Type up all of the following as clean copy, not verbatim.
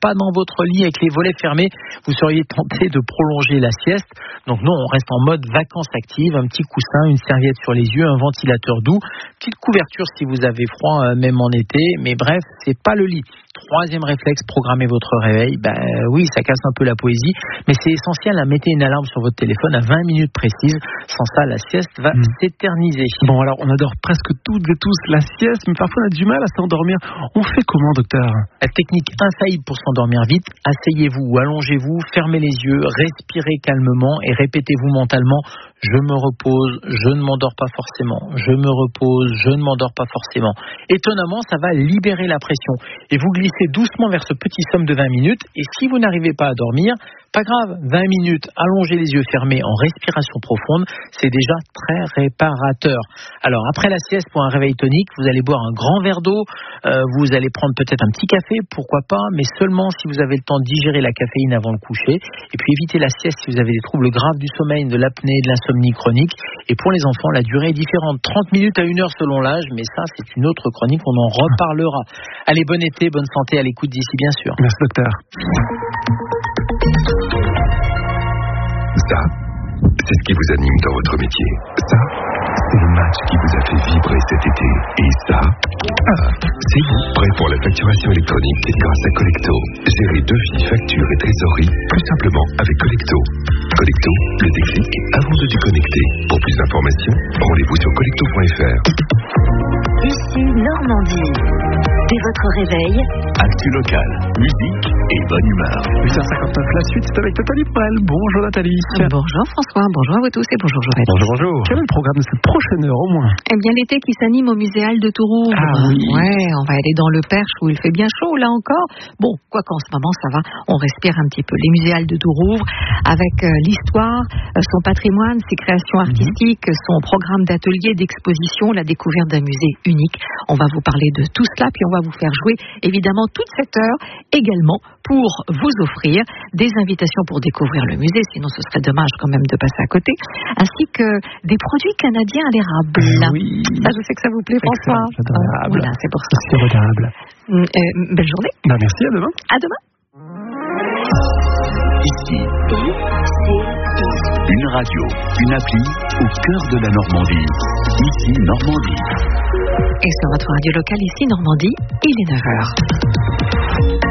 pas dans votre lit avec les volets fermés, vous seriez tenté de prolonger la sieste. Donc non, on reste en mode vacances actives, un petit coussin, une serviette sur les yeux, un ventilateur doux, petite couverture si vous avez froid, même en été, mais bref, c'est pas le lit. Troisième réflexe, programmez votre réveil. Oui, ça casse un peu la poésie, mais c'est essentiel, mettez une alarme sur votre téléphone à 20 minutes précises. Sans ça, la sieste va s'éterniser. Bon, alors, on adore presque toutes et tous la sieste, mais parfois on a du mal à s'endormir. On fait comment, docteur ? La technique infaillible pour s'endormir vite, asseyez-vous ou allongez-vous, fermez les yeux, respirez calmement et répétez-vous mentalement: je me repose, je ne m'endors pas forcément. Je me repose, je ne m'endors pas forcément. Étonnamment, ça va libérer la pression. Et vous glissez doucement vers ce petit somme de 20 minutes. Et si vous n'arrivez pas à dormir, pas grave, 20 minutes, allongez les yeux fermés en respiration profonde, c'est déjà très réparateur. Alors, après la sieste, pour un réveil tonique, vous allez boire un grand verre d'eau, vous allez prendre peut-être un petit café, pourquoi pas, mais seulement si vous avez le temps de digérer la caféine avant le coucher. Et puis, évitez la sieste si vous avez des troubles graves du sommeil, de l'apnée, de l'insomnie chronique. Et pour les enfants, la durée est différente, 30 minutes à 1 heure selon l'âge, mais ça, c'est une autre chronique, on en reparlera. Allez, bon été, bonne santé, à l'écoute d'ici, bien sûr. Merci, docteur. Ça, c'est ce qui vous anime dans votre métier. Ça, c'est le match qui vous a fait vibrer cet été. Et ça, c'est vous, prêt pour la facturation électronique grâce à Collecto. Gérez devis, factures et trésorerie plus simplement avec Collecto. Collecto, le déclic avant de déconnecter. Pour plus d'informations, rendez-vous sur collecto.fr. Ici Normandie. Dès votre réveil, actu locale, musique et bonne humeur. 8h59, la suite, c'est avec Nathalie Brel. Bonjour Nathalie. Bonjour François, bonjour à vous tous et bonjour Joël. Bonjour. Quel est le programme de cette prochaine heure au moins ? Eh bien, l'été qui s'anime au musée Halles de Tourouvre. Ah oui. Ouais, on va aller dans le Perche où il fait bien chaud là encore. Bon, quoi qu'en ce moment ça va, on respire un petit peu. Les musées Halles de Tourouvre avec l'histoire, son patrimoine, ses créations artistiques, son programme d'ateliers, d'expositions, la découverte d'un musée unique. On va vous parler de tout cela, puis on va vous faire jouer évidemment toute cette heure également pour vous offrir des invitations pour découvrir le musée, sinon ce serait dommage quand même de passer à côté, ainsi que des produits canadiens à l'érable. Oui. Ça, je sais que ça vous plaît, François. Voilà, c'est pour ça. C'est regardable. Belle journée. Merci, à demain. À demain. Ici, une radio, une appli au cœur de la Normandie. Ici, Normandie. Et sur votre radio locale, ici, Normandie, il est 9h.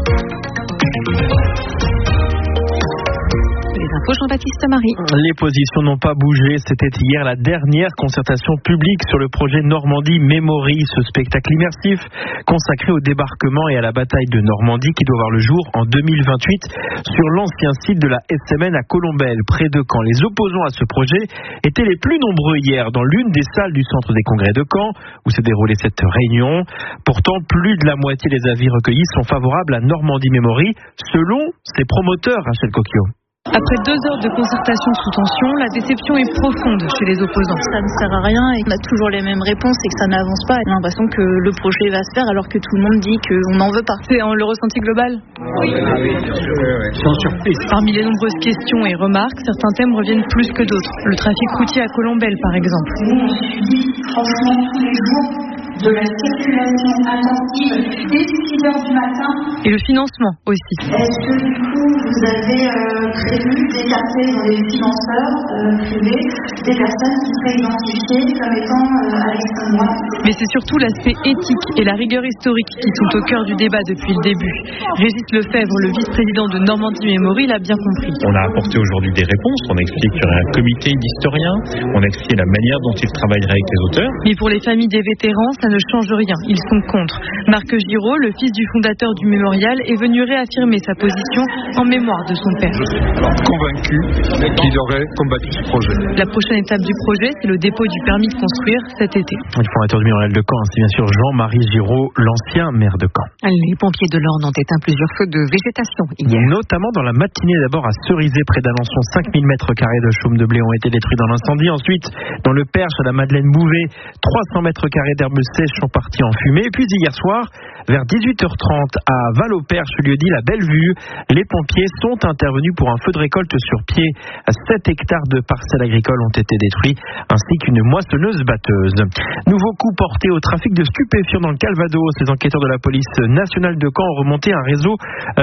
Jean-Baptiste Marie. Les positions n'ont pas bougé. C'était hier la dernière concertation publique sur le projet Normandie Memory, ce spectacle immersif consacré au débarquement et à la bataille de Normandie qui doit voir le jour en 2028 sur l'ancien site de la SMN à Colombelles, près de Caen. Les opposants à ce projet étaient les plus nombreux hier dans l'une des salles du centre des congrès de Caen où s'est déroulée cette réunion. Pourtant, plus de la moitié des avis recueillis sont favorables à Normandie Memory, selon ses promoteurs, Rachel Coquillot. Après 2 heures de concertation sous tension, la déception est profonde chez les opposants. Ça ne sert à rien et on a toujours les mêmes réponses et que ça n'avance pas. On a l'impression que le projet va se faire alors que tout le monde dit qu'on n'en veut pas. C'est le ressenti global ? Oui. Sans surprise. Parmi les nombreuses questions et remarques, certains thèmes reviennent plus que d'autres. Le trafic routier à Colombelles, par exemple. Nous, on subit franchement tous les jours de la circulation intensive dès 6 heures du matin. Et le financement aussi. Est-ce que du coup vous avez prévu d'écarter dans les financeurs privés des personnes qui seraient identifiées comme étant à l'extrême droite ? Mais c'est surtout l'aspect éthique et la rigueur historique qui sont au cœur du débat depuis le début. Régis Lefebvre, le vice-président de Normandie Memory, l'a bien compris. On a apporté aujourd'hui des réponses. On explique qu'il y aurait un comité d'historiens. On a expliqué la manière dont ils travailleraient avec les auteurs. Mais pour les familles des vétérans, ça ne change rien. Ils sont contre. Marc Giraud, le fils du fondateur du mémorial, est venu réaffirmer sa position en mémoire de son père. Je suis convaincu qu'il aurait combattu ce projet. La prochaine étape du projet, c'est le dépôt du permis de construire cet été. Le fondateur du mémorial de Caen, c'est bien sûr Jean-Marie Giraud, l'ancien maire de Caen. Les pompiers de l'Orne ont éteint plusieurs feux de végétation hier. Notamment dans la matinée, d'abord à Cerizay, près d'Alençon, 5000 mètres carrés de chaume de blé ont été détruits dans l'incendie. Ensuite, dans le Perche, à la Madeleine-Bouvet, 300 mètres carrés d'herbes sèches sont partis en fumée. Et puis hier soir, vers 18h30, à Val-au-Perche, lieu-dit la Bellevue, les pompiers sont intervenus pour un feu de récolte sur pied. 7 hectares de parcelles agricoles ont été détruits, ainsi qu'une moissonneuse-batteuse. Nouveau coup porté au trafic de stupéfiants dans le Calvados. Les enquêteurs de la police nationale de Caen ont remonté un réseau